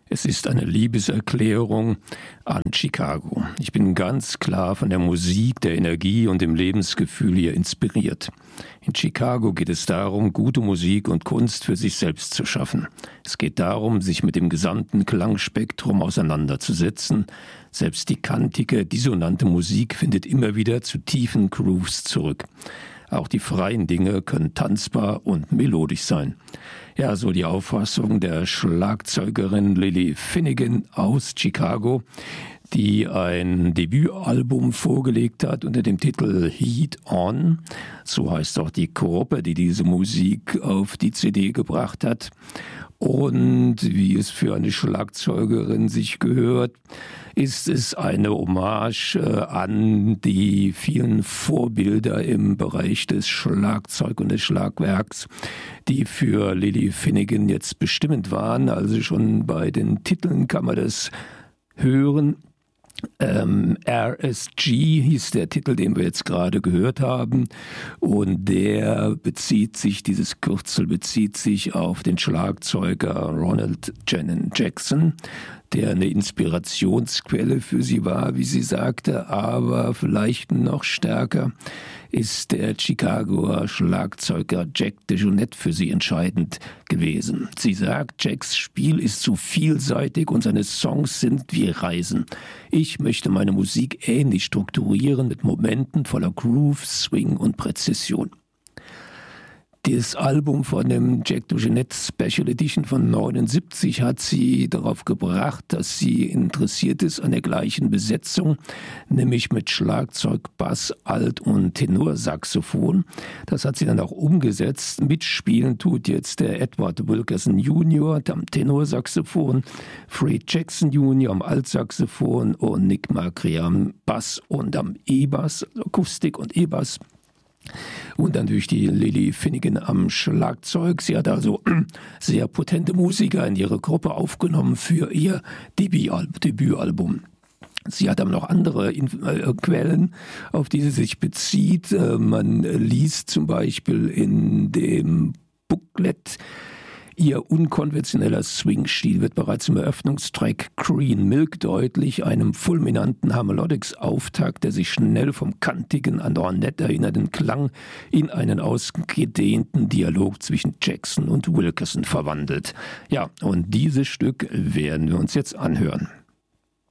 Es ist eine Liebeserklärung an Chicago. Ich bin ganz klar von der Musik, der Energie und dem Lebensgefühl hier inspiriert. In Chicago geht es darum, gute Musik und Kunst für sich selbst zu schaffen. Es geht darum, sich mit dem gesamten Klangspektrum auseinanderzusetzen. Selbst die kantige, dissonante Musik findet immer wieder zu tiefen Grooves zurück. Auch die freien Dinge können tanzbar und melodisch sein. Ja, so die Auffassung der Schlagzeugerin Lily Finnegan aus Chicago, die ein Debütalbum vorgelegt hat unter dem Titel Heat On. So heißt auch die Gruppe, die diese Musik auf die CD gebracht hat. Und wie es für eine Schlagzeugerin sich gehört, ist es eine Hommage an die vielen Vorbilder im Bereich des Schlagzeug und des Schlagwerks, die für Lily Finnegan jetzt bestimmend waren. Also schon bei den Titeln kann man das hören. RSG hieß der Titel, den wir jetzt gerade gehört haben, und dieses Kürzel bezieht sich auf den Schlagzeuger Ronald Jennen Jackson, der eine Inspirationsquelle für sie war, wie sie sagte, aber vielleicht noch stärker ist der Chicagoer Schlagzeuger Jack DeJohnette für sie entscheidend gewesen. Sie sagt, Jacks Spiel ist zu vielseitig und seine Songs sind wie Reisen. Ich möchte meine Musik ähnlich strukturieren mit Momenten voller Groove, Swing und Präzision. Das Album von dem Jack DeJohnette Special Edition von 1979 hat sie darauf gebracht, dass sie interessiert ist an der gleichen Besetzung, nämlich mit Schlagzeug, Bass, Alt- und Tenorsaxophon. Das hat sie dann auch umgesetzt. Mitspielen tut jetzt der Edward Wilkerson Jr. am Tenorsaxophon, Fred Jackson Jr. am Altsaxophon und Nick Macri am Bass und am E-Bass, Akustik und E-Bass. Und dann durch die Lily Finnegan am Schlagzeug. Sie hat also sehr potente Musiker in ihre Gruppe aufgenommen für ihr Debütalbum. Sie hat aber noch andere Quellen, auf die sie sich bezieht. Man liest zum Beispiel in dem Booklet, ihr unkonventioneller Swing-Stil wird bereits im Eröffnungstrack Green Milk deutlich, einem fulminanten Harmonics-Auftakt, der sich schnell vom kantigen an Ornette erinnernden Klang in einen ausgedehnten Dialog zwischen Jackson und Wilkerson verwandelt. Ja, und dieses Stück werden wir uns jetzt anhören.